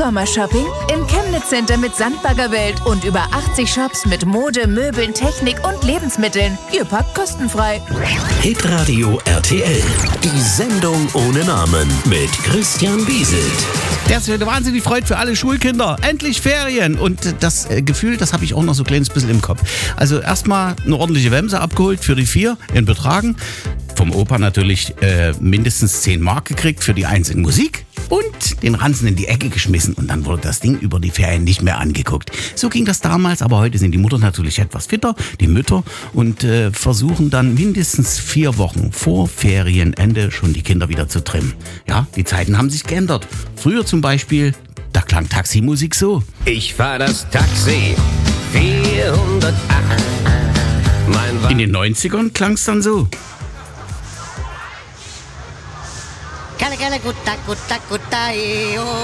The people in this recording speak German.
Sommershopping? Im Chemnitz Center mit Sandbaggerwelt und über 80 Shops mit Mode, Möbeln, Technik und Lebensmitteln. Ihr packt kostenfrei. Hitradio RTL. Die Sendung ohne Namen mit Christian Bieselt. Das wird eine wahnsinnig Freude für alle Schulkinder. Endlich Ferien. Und das Gefühl, das habe ich auch noch so ein kleines bisschen im Kopf. Also erstmal eine ordentliche Wemse abgeholt für die 4 in Betragen. Vom Opa natürlich mindestens 10 Mark gekriegt für die 1 in Musik. Und den Ranzen in die Ecke geschmissen und dann wurde das Ding über die Ferien nicht mehr angeguckt. So ging das damals, aber heute sind die Mutter natürlich etwas fitter, die Mütter, und versuchen dann mindestens 4 Wochen vor Ferienende schon die Kinder wieder zu trimmen. Ja, die Zeiten haben sich geändert. Früher zum Beispiel, da klang Taximusik so. Ich fahr das Taxi 408. In den 90ern klang es dann so. Gutta, gutta, gutta,